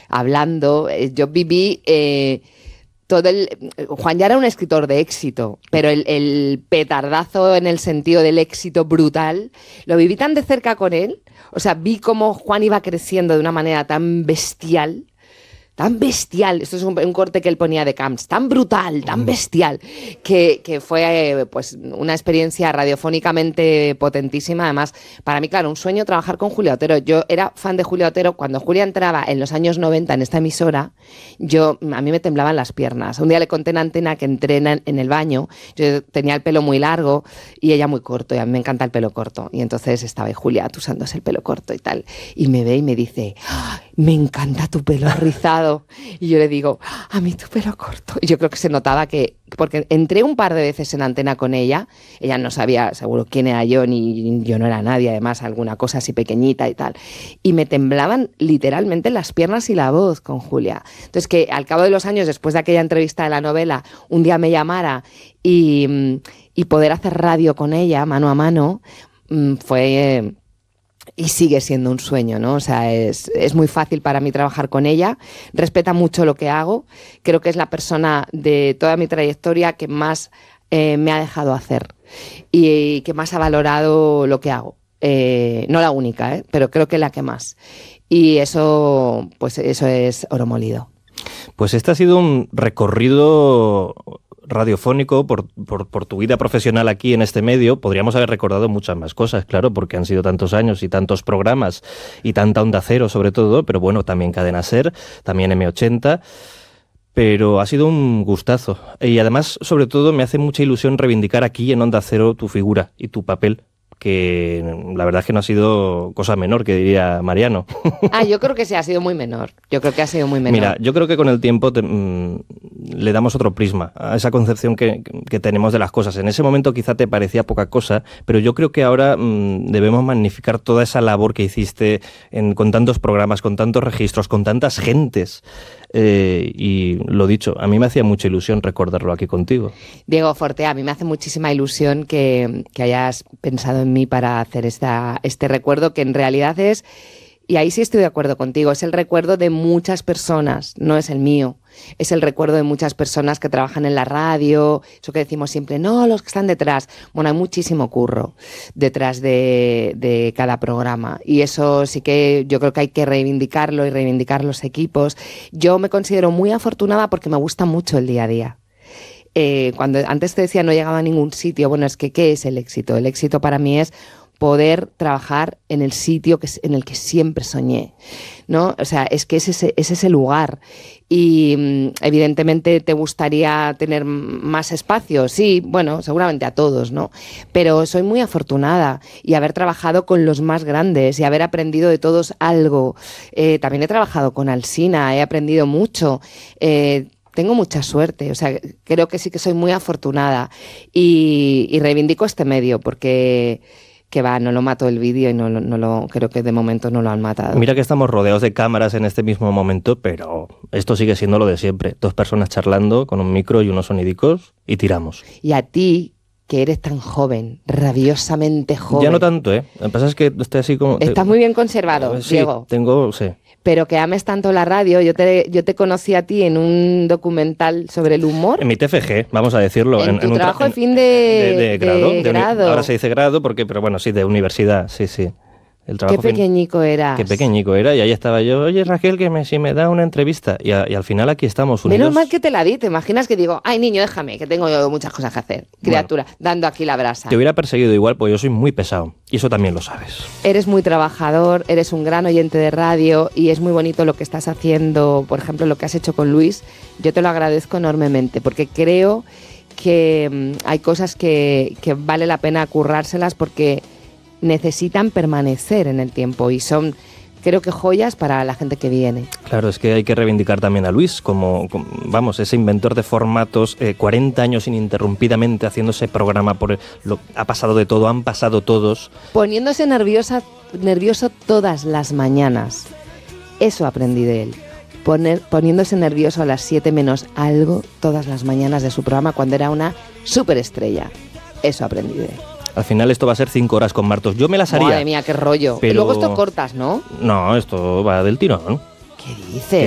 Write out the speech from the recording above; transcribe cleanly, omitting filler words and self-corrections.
hablando. Yo viví... Juan ya era un escritor de éxito, pero el petardazo en el sentido del éxito brutal, lo viví tan de cerca con él. O sea, vi cómo Juan iba creciendo de una manera tan bestial, esto es un corte que él ponía de Camps, tan brutal, tan bestial, que fue pues una experiencia radiofónicamente potentísima. Además, para mí, claro, un sueño trabajar con Julia Otero. Yo era fan de Julia Otero. Cuando Julia entraba en los años 90 en esta emisora, a mí me temblaban las piernas. Un día le conté en Antena que entré en el baño, yo tenía el pelo muy largo y ella muy corto, y a mí me encanta el pelo corto. Y entonces estaba ahí Julia usándose el pelo corto y tal, y me ve y me dice: ¡Ah, me encanta tu pelo rizado! Y yo le digo: a mí tu pelo corto. Y yo creo que se notaba porque entré un par de veces en Antena con ella no sabía seguro quién era yo, ni yo no era nadie, además alguna cosa así pequeñita y tal, y me temblaban literalmente las piernas y la voz con Julia. Entonces, que al cabo de los años, después de aquella entrevista de la novela, un día me llamara y poder hacer radio con ella mano a mano, fue... y sigue siendo un sueño, ¿no? O sea, es muy fácil para mí trabajar con ella, respeta mucho lo que hago, creo que es la persona de toda mi trayectoria que más me ha dejado hacer y que más ha valorado lo que hago. No la única, pero creo que la que más. Y eso, pues eso es oro molido. Pues este ha sido un recorrido radiofónico por tu vida profesional aquí en este medio. Podríamos haber recordado muchas más cosas, claro, porque han sido tantos años y tantos programas y tanta Onda Cero sobre todo, pero bueno, también Cadena SER, también M80, pero ha sido un gustazo. Y además, sobre todo, me hace mucha ilusión reivindicar aquí en Onda Cero tu figura y tu papel, que la verdad es que no ha sido cosa menor, que diría Mariano. Yo creo que sí, ha sido muy menor. Yo creo que ha sido muy menor. Mira, yo creo que con el tiempo le damos otro prisma a esa concepción que tenemos de las cosas. En ese momento quizá te parecía poca cosa, pero yo creo que ahora debemos magnificar toda esa labor que hiciste con tantos programas, con tantos registros, con tantas gentes. Y lo dicho, a mí me hacía mucha ilusión recordarlo aquí contigo. Diego Forte, a mí me hace muchísima ilusión que hayas pensado en mí para hacer este recuerdo, que en realidad es, y ahí sí estoy de acuerdo contigo, es el recuerdo de muchas personas, no es el mío. Es el recuerdo de muchas personas que trabajan en la radio, eso que decimos siempre, no, los que están detrás. Bueno, hay muchísimo curro detrás de cada programa, y eso sí que yo creo que hay que reivindicarlo y reivindicar los equipos. Yo me considero muy afortunada porque me gusta mucho el día a día. Cuando antes te decía no llegaba a ningún sitio, bueno, es que ¿qué es el éxito? El éxito para mí es poder trabajar en el sitio en el que siempre soñé, ¿no? O sea, es que es ese lugar. Y evidentemente te gustaría tener más espacio, sí, bueno, seguramente a todos, ¿no? Pero soy muy afortunada, y haber trabajado con los más grandes y haber aprendido de todos algo. También he trabajado con Alsina, he aprendido mucho. Tengo mucha suerte, o sea, creo que sí que soy muy afortunada, y reivindico este medio porque... que va, no lo mató el vídeo y creo que de momento no lo han matado. Mira que estamos rodeados de cámaras en este mismo momento, pero esto sigue siendo lo de siempre. 2 personas charlando con un micro y unos sonidicos y tiramos. Y a ti, que eres tan joven, rabiosamente joven. Ya no tanto, ¿eh? Lo que pasa es que estoy así como... Estás muy bien conservado, sí, Diego. Sí. Pero que ames tanto la radio. Yo te conocí a ti en un documental sobre el humor. En mi TFG, vamos a decirlo. En tu trabajo de fin de grado. Ahora se dice grado, pero bueno, sí, de universidad, sí. Qué pequeñico eras. Qué pequeñico era, y ahí estaba yo, oye Raquel, si me da una entrevista, y al final aquí estamos unidos. Menos mal que te la di, ¿te imaginas que digo, ay niño, déjame, que tengo yo muchas cosas que hacer, criatura, bueno, dando aquí la brasa? Te hubiera perseguido igual, pues yo soy muy pesado, y eso también lo sabes. Eres muy trabajador, eres un gran oyente de radio, y es muy bonito lo que estás haciendo, por ejemplo, lo que has hecho con Luis. Yo te lo agradezco enormemente, porque creo que hay cosas que vale la pena currárselas, porque necesitan permanecer en el tiempo y son, creo que, joyas para la gente que viene. Claro, es que hay que reivindicar también a Luis como vamos, ese inventor de formatos, 40 años ininterrumpidamente haciendo ese programa, ha pasado de todo, han pasado todos. Poniéndose nervioso todas las mañanas. Eso aprendí de él. Poniéndose nervioso a las 7 menos algo todas las mañanas de su programa cuando era una superestrella. Eso aprendí de él. Al final esto va a ser 5 horas con Martos. Yo me las haría. Madre mía, qué rollo. Pero... Y luego esto cortas, ¿no? No, esto va del tirón. ¿Qué dices?